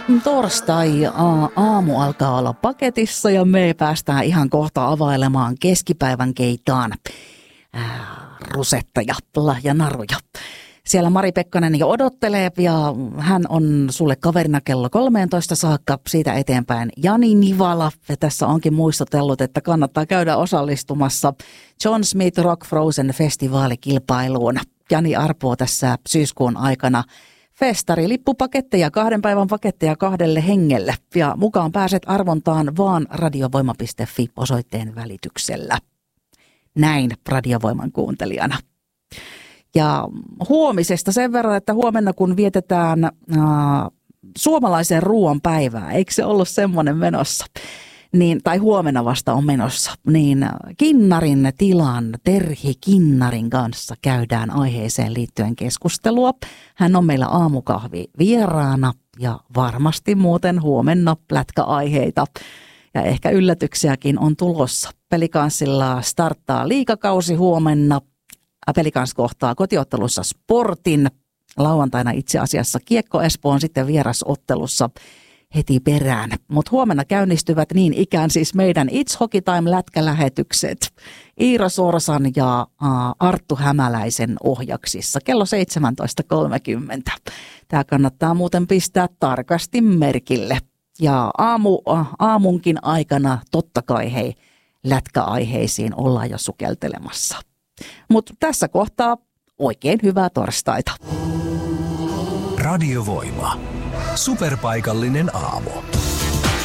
Torstai-aamu alkaa olla paketissa ja me päästään ihan kohta availemaan keskipäivän keitaan rusetteja ja naruja. Siellä Mari Pekkanen jo odottelee ja hän on sulle kaverina kello 13 saakka, siitä eteenpäin Jani Nivala. Ja tässä onkin muistutellut, että kannattaa käydä osallistumassa John Smith Rock Frozen festivaalikilpailuun. Jani arpoo tässä syyskuun aikana festarillippupaketteja, 2 päivän paketteja 2 hengelle. Ja mukaan pääset arvontaan vaan radiovoima.fi osoitteen välityksellä. Näin Radiovoiman kuuntelijana. Ja huomisesta sen verran, että huomenna kun vietetään suomalaisen ruoan päivää, eikö se ollut semmoinen menossa? Tai huomenna vasta on menossa, niin Kinnarin tilan Terhi Kinnarin kanssa käydään aiheeseen liittyen keskustelua. Hän on meillä aamukahvi vieraana ja varmasti muuten huomenna plätkäaiheita ja ehkä yllätyksiäkin on tulossa. Pelikanssilla starttaa liigakausi huomenna. Pelikans kohtaa kotiottelussa Sportin. Lauantaina itse asiassa Kiekko Espoo on sitten vierasottelussa heti perään. Mutta huomenna käynnistyvät niin ikään siis meidän It's Hockey Time-lätkälähetykset Iira Sorsan ja Arttu Hämäläisen ohjaksissa kello 17.30. Tämä kannattaa muuten pistää tarkasti merkille. Ja aamunkin aikana totta kai hei lätkäaiheisiin ollaan jo sukeltelemassa. Mutta tässä kohtaa oikein hyvää torstaita. Radiovoima. Superpaikallinen aamu.